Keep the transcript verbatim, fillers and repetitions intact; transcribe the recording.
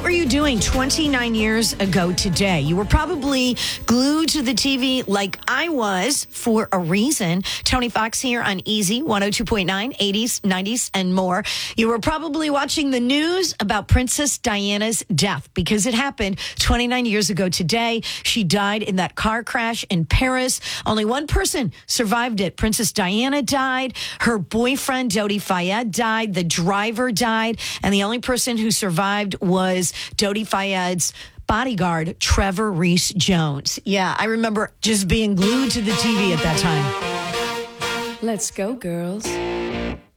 were you doing twenty-nine years ago today? You were probably glued to the T V like I was for a reason. Tony Fox here on Easy one oh two point nine, eighties, nineties, and more. You were probably watching the news about Princess Diana's death because it happened twenty-nine years ago today. She died in that car crash in Paris. Only one person survived it. Princess Diana died. Her boyfriend, Dodi Fayed, died. The driver died. And the only person who survived was Dodi Fayed's bodyguard, Trevor Reese Jones. Yeah, I remember just being glued to the T V at that time. Let's go, girls.